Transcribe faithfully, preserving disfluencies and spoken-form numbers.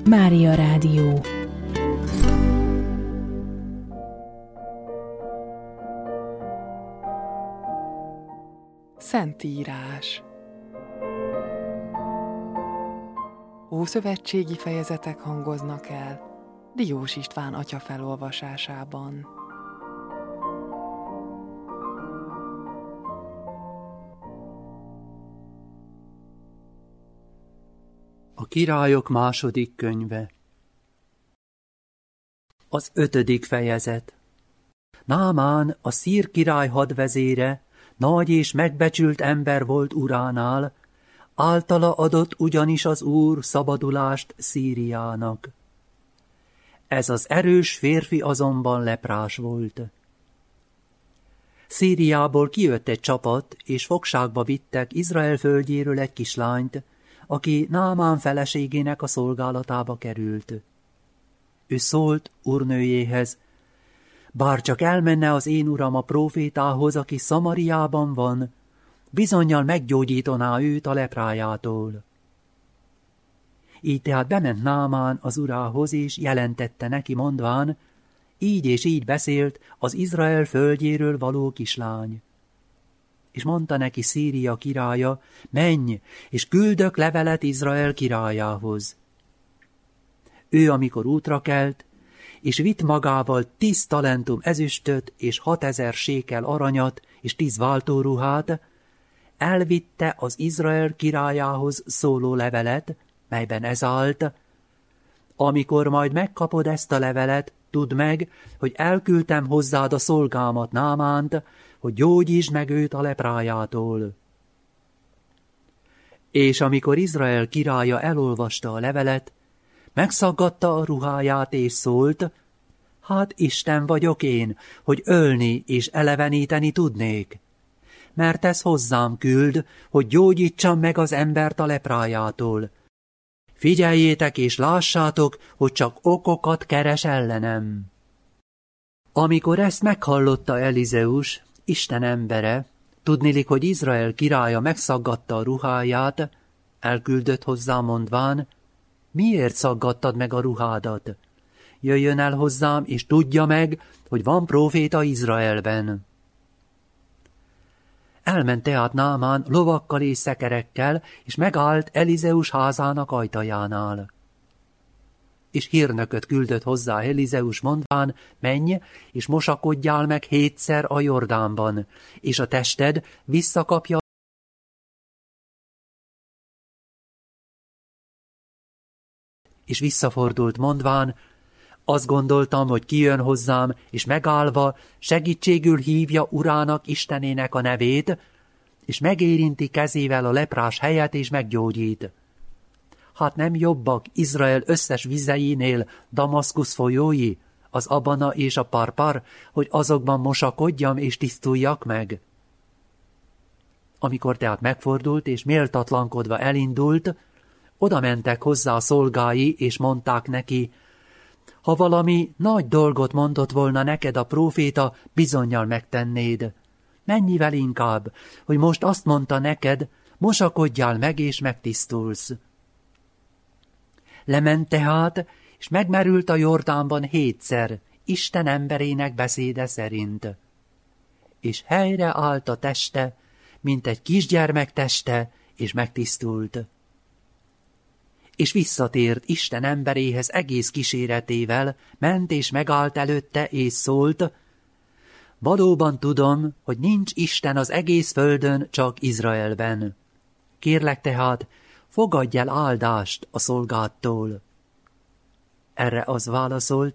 Mária Rádió. Szentírás. Ószövetségi fejezetek hangoznak el Diós István atya felolvasásában. A Királyok második könyve. Az ötödik fejezet. Námán, a szír király hadvezére, nagy és megbecsült ember volt uránál, általa adott ugyanis az Úr szabadulást Szíriának. Ez az erős férfi azonban leprás volt. Szíriából kijött egy csapat, és fogságba vittek Izrael földjéről egy kislányt, aki Námán feleségének a szolgálatába került. Ő szólt úrnőjéhez: bár csak elmenne az én uram a prófétához, aki Szamariában van, bizonnyal meggyógyítaná őt a leprájától. Így tehát bement Námán az urához, és jelentette neki, mondván: így és így beszélt az Izrael földjéről való kislány. És mondta neki Szíria királya: menj, és küldök levelet Izrael királyához. Ő, amikor útra kelt, és vitt magával tíz talentum ezüstöt, és hatezer sékel aranyat, és tíz váltóruhát, elvitte az Izrael királyához szóló levelet, melyben ez állt: amikor majd megkapod ezt a levelet, tudd meg, hogy elküldtem hozzád a szolgámat Námánt, hogy gyógyítsd meg őt a leprájától. És amikor Izrael királya elolvasta a levelet, megszaggatta a ruháját és szólt: hát Isten vagyok én, hogy ölni és eleveníteni tudnék. Mert ez hozzám küld, hogy gyógyítsam meg az embert a leprájától. Figyeljétek és lássátok, hogy csak okokat keres ellenem. Amikor ezt meghallotta Elizeus, Isten embere, tudnilik, hogy Izrael királya megszaggatta a ruháját, elküldött hozzá mondván: miért szaggattad meg a ruhádat? Jöjjön el hozzám, és tudja meg, hogy van próféta Izraelben. Elment tehát Námán lovakkal és szekerekkel, és megállt Elizeus házának ajtajánál. És hírnököt küldött hozzá Elizeus mondván: menj, és mosakodjál meg hétszer a Jordánban, és a tested visszakapja. És visszafordult mondván: azt gondoltam, hogy kijön hozzám, és megállva segítségül hívja urának Istenének a nevét, és megérinti kezével a leprás helyet, és meggyógyít. Hát nem jobbak Izrael összes vizeinél Damaszkusz folyói, az Abana és a Parpar, hogy azokban mosakodjam és tisztuljak meg? Amikor tehát megfordult, és méltatlankodva elindult, oda mentek hozzá a szolgái, és mondták neki: ha valami nagy dolgot mondott volna neked a próféta, bizonnyal megtennéd. Mennyivel inkább, hogy most azt mondta neked: mosakodjál meg, és megtisztulsz. Lement tehát, és megmerült a Jordánban hétszer, Isten emberének beszéde szerint. És helyre állt a teste, mint egy kisgyermek teste, és megtisztult. És visszatért Isten emberéhez egész kíséretével, ment és megállt előtte, és szólt: valóban tudom, hogy nincs Isten az egész földön, csak Izraelben. Kérlek tehát, fogadj el áldást a szolgádtól. Erre az válaszolt: